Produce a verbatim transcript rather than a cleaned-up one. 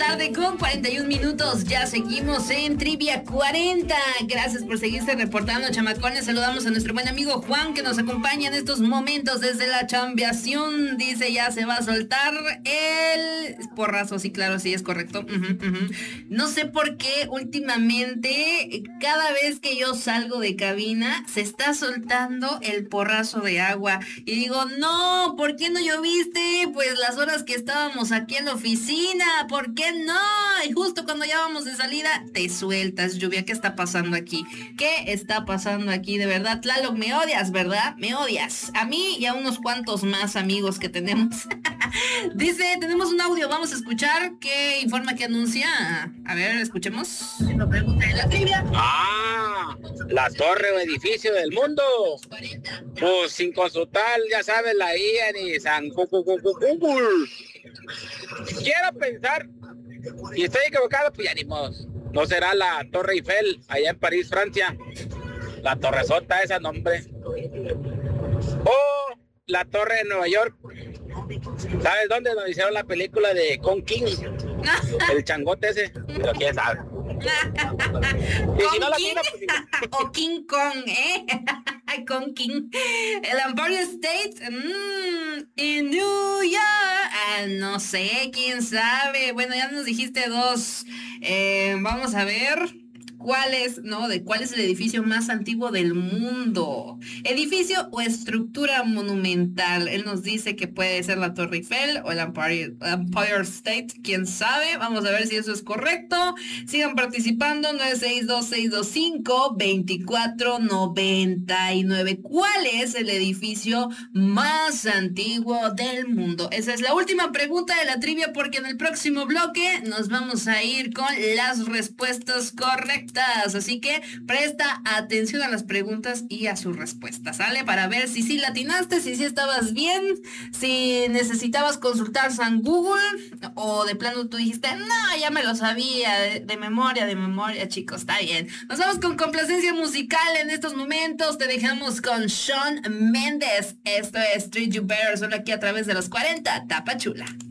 tarde con cuarenta y un minutos. Ya seguimos en Trivia cuarenta. Gracias por seguirse reportando, chamacones. Saludamos a nuestro buen amigo Juan, que nos acompaña en estos momentos desde la chambeación. Dice, ya se va a soltar el porrazo. Sí, claro, sí, es correcto. Uh-huh, uh-huh. No sé por qué últimamente, cada vez que yo salgo de cabina, se está soltando el porrazo de agua. Y digo, no, ¿por qué no lloviste? Pues las horas que estábamos aquí en la oficina, ¿por qué no? Y justo cuando ya vamos de salida, te sueltas, lluvia. ¿Qué está pasando aquí? ¿Qué está pasando aquí? De verdad, Tlaloc, me odias, ¿verdad? Me odias. A mí y a unos cuantos más amigos que tenemos. Dice, tenemos un audio, vamos a escuchar. ¿Qué informa, qué anuncia? A ver, escuchemos. Lo pregunta de la trivia. Ah, la torre o edificio del mundo. Pues sin consultar, ya sabes, la I A ni San Google. Quiero pensar, y estoy equivocado, pues ya ni modo. No será la Torre Eiffel, allá en París, Francia. La torresota esa, nombre. O la Torre de Nueva York. ¿Sabes dónde? Donde hicieron la película de Kong King. El changote ese. Pero quién sabe. Y si no la mira, pues, o King Kong, ¿eh? Con King. El Empire State mmm, en New York. Ah, no sé, quién sabe. Bueno, ya nos dijiste dos. Eh, vamos a ver. ¿Cuál es, no, de cuál es el edificio más antiguo del mundo? ¿Edificio o estructura monumental? Él nos dice que puede ser la Torre Eiffel o el Empire, Empire State, quién sabe. Vamos a ver si eso es correcto. Sigan participando, nueve seis dos, seis dos cinco, dos cuatro nueve nueve. ¿Cuál es el edificio más antiguo del mundo? Esa es la última pregunta de la trivia, porque en el próximo bloque nos vamos a ir con las respuestas correctas. Así que presta atención a las preguntas y a sus respuestas, ¿sale? Para ver si sí latinaste, si sí estabas bien, si necesitabas consultar San Google o de plano tú dijiste, no, ya me lo sabía, de, de memoria, de memoria, chicos, está bien. Nos vamos con complacencia musical en estos momentos, te dejamos con Shawn Mendes. Esto es Treat You Better, solo aquí a través de los cuarenta, Tapachula.